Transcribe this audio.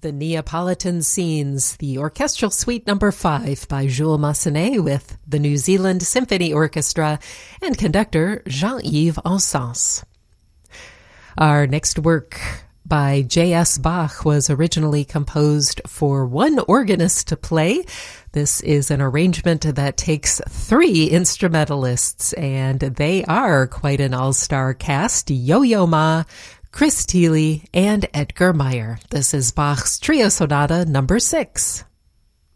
The Neapolitan Scenes, the Orchestral Suite No. 5 by Jules Massenet with the New Zealand Symphony Orchestra and conductor Jean-Yves Ensens. Our next work by J.S. Bach was originally composed for one organist to play. This is an arrangement that takes 3 instrumentalists, and they are quite an all-star cast: Yo-Yo Ma, Chris Thile, and Edgar Meyer. This is Bach's Trio Sonata No. 6.